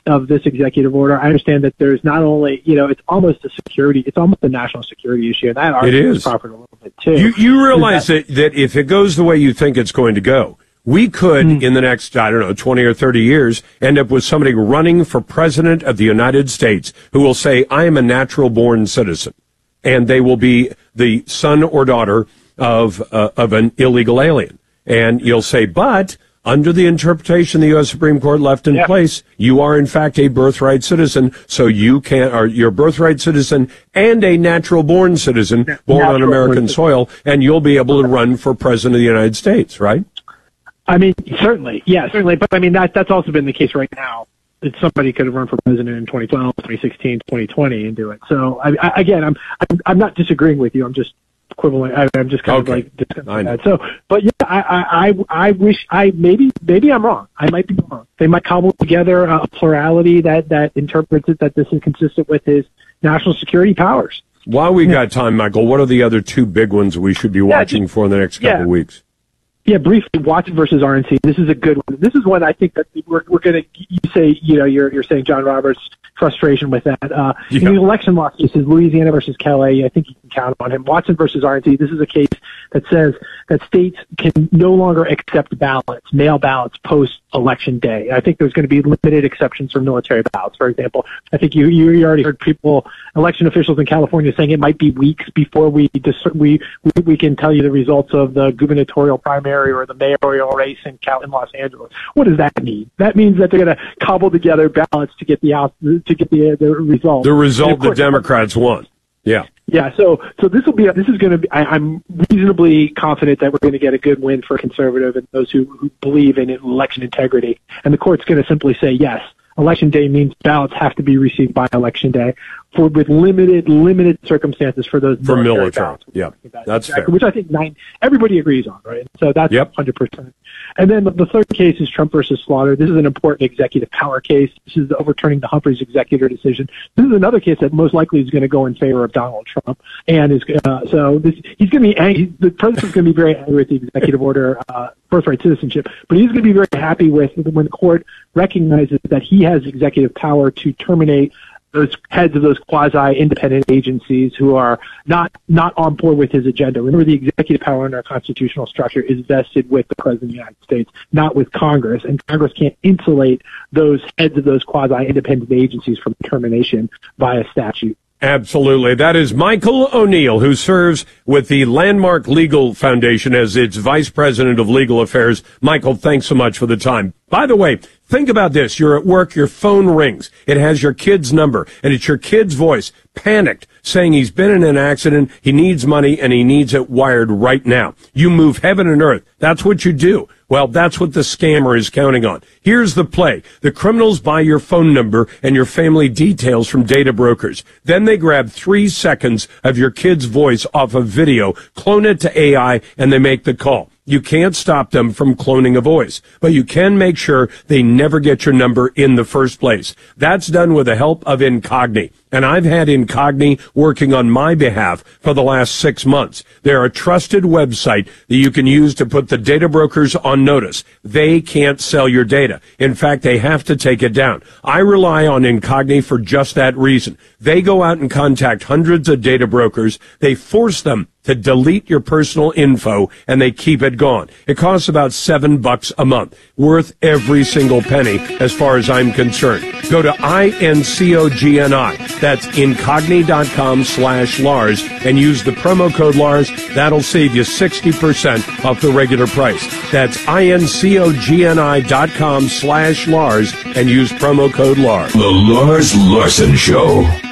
of this executive order, I understand that there's not only, it's almost a national security issue. And that argument is proper a little bit too. You realize that if it goes the way you think it's going to go, we could, in the next, 20 or 30 years, end up with somebody running for president of the United States who will say, I am a natural-born citizen. And they will be the son or daughter of an illegal alien. And you'll say, but under the interpretation the U.S. Supreme Court left in place, you are, in fact, a birthright citizen. So you're a birthright citizen and a natural-born citizen born on American soil, and you'll be able to run for president of the United States, right? I mean, certainly. Yeah, certainly. But, I mean, that's also been the case right now. That somebody could have run for president in 2012, 2016, 2020 and do it. So, I'm not disagreeing with you. I'm just equivalent. I'm just kind of like discussing that. So, but yeah, I wish maybe I'm wrong. I might be wrong. They might cobble together a plurality that interprets it that this is consistent with his national security powers. While we got time, Michael, what are the other two big ones we should be watching for in the next couple of weeks? Yeah, briefly, Watson versus RNC. This is a good one. This is one I think that we're going to. You say, you're saying John Roberts' frustration with that. In the election law cases, Louisiana versus Kelly, I think you can count on him. Watson versus RNC. This is a case that says that states can no longer accept ballots, mail ballots, post-election day. I think there's going to be limited exceptions for military ballots, for example. I think you already heard election officials in California saying it might be weeks before we can tell you the results of the gubernatorial primary or the mayoral race in Los Angeles. What does that mean? That means that they're going to cobble together ballots to get the result. The result the Democrats want. Yeah. Yeah. So this is going to be. I'm reasonably confident that we're going to get a good win for conservative and those who believe in election integrity. And the court's going to simply say yes. Election day means ballots have to be received by election day, with limited circumstances for those military ballots. Yeah, that's fair. Which I think everybody agrees on, right? So that's 100%. And then the third case is Trump versus Slaughter. This is an important executive power case. This is overturning the Humphreys executive decision. This is another case that most likely is going to go in favor of Donald Trump, and he's going to be angry. The president's going to be very angry with the executive order, birthright citizenship, but he's going to be very happy when the court recognizes that he has executive power to terminate those heads of those quasi-independent agencies who are not on board with his agenda. Remember, the executive power in our constitutional structure is vested with the President of the United States, not with Congress, and Congress can't insulate those heads of those quasi-independent agencies from termination via statute. Absolutely. That is Michael O'Neill, who serves with the Landmark Legal Foundation as its Vice President of Legal Affairs. Michael, thanks so much for the time. By the way, think about this. You're at work, your phone rings. It has your kid's number, and it's your kid's voice, panicked, saying he's been in an accident, he needs money, and he needs it wired right now. You move heaven and earth. That's what you do. Well, that's what the scammer is counting on. Here's the play. The criminals buy your phone number and your family details from data brokers. Then they grab 3 seconds of your kid's voice off of video, clone it to AI, and they make the call. You can't stop them from cloning a voice, but you can make sure they never get your number in the first place. That's done with the help of Incogni. And I've had Incogni working on my behalf for the last 6 months. They're a trusted website that you can use to put the data brokers on notice. They can't sell your data. In fact, they have to take it down. I rely on Incogni for just that reason. They go out and contact hundreds of data brokers. They force them to delete your personal info, and they keep it gone. It costs about $7 a month, worth every single penny as far as I'm concerned. Go to INCOGNI. That's incogni.com/Lars and use the promo code Lars. That'll save you 60% off the regular price. That's INCOGNI.com/Lars and use promo code Lars. The Lars Larson Show.